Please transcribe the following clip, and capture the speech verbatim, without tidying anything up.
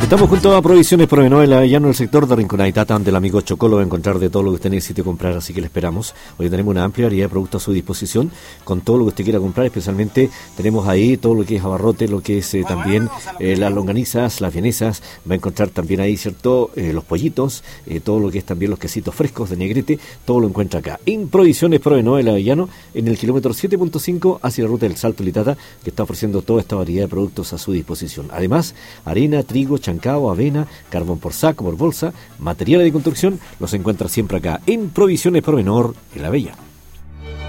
Estamos junto a Provisiones Provenor en la Avellano, el sector de Rinconaditata, donde el amigo Chocó lo va a encontrar de todo lo que usted necesite comprar, así que le esperamos. Hoy tenemos una amplia variedad de productos a su disposición, con todo lo que usted quiera comprar, especialmente tenemos ahí todo lo que es abarrote, lo que es eh, también eh, las longanizas, las vienesas, va a encontrar también ahí, ¿cierto?, eh, los pollitos, eh, todo lo que es también los quesitos frescos de Negrete, todo lo encuentra acá. En Provisiones Provenor en la Avellano, en el kilómetro siete punto cinco hacia la ruta del Salto Litata, que está ofreciendo toda esta variedad de productos a su disposición. Además, harina, trigo, chancao, avena, carbón por saco, por bolsa, materiales de construcción, los encuentra siempre acá en Provisiones Provenor en la Avellano.